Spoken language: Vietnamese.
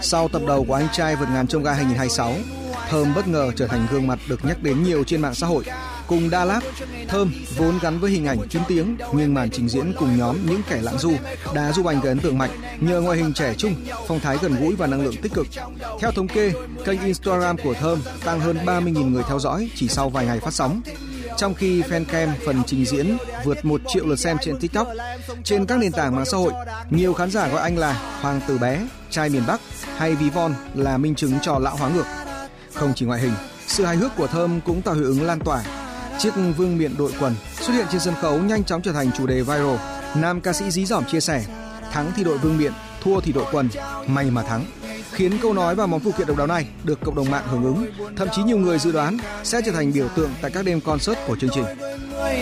Sau tập đầu của Anh trai vượt ngàn chông gai 2026, Thơm bất ngờ trở thành gương mặt được nhắc đến nhiều trên mạng xã hội. Cùng Đà Lạt, Thơm vốn gắn với hình ảnh kín tiếng, nhưng màn trình diễn cùng nhóm những kẻ lãng du đã giúp anh gây ấn tượng mạnh nhờ ngoại hình trẻ trung, phong thái gần gũi và năng lượng tích cực. Theo thống kê, kênh Instagram của Thơm tăng hơn 30.000 người theo dõi chỉ sau vài ngày phát sóng. Trong khi fancam phần trình diễn vượt 1 triệu lượt xem trên TikTok. Trên các nền tảng mạng xã hội, nhiều khán giả gọi anh là Hoàng tử bé, trai miền Bắc hay ví von là minh chứng cho lão hóa ngược. Không chỉ ngoại hình, sự hài hước của Thơm cũng tạo hiệu ứng lan tỏa. Chiếc vương miện đội quần xuất hiện trên sân khấu nhanh chóng trở thành chủ đề viral. Nam ca sĩ dí dỏm chia sẻ: thắng thì đội vương miện, thua thì đội quần, may mà thắng. Khiến câu nói và món phụ kiện độc đáo này được cộng đồng mạng hưởng ứng. Thậm chí nhiều người dự đoán sẽ trở thành biểu tượng tại các đêm concert của chương trình.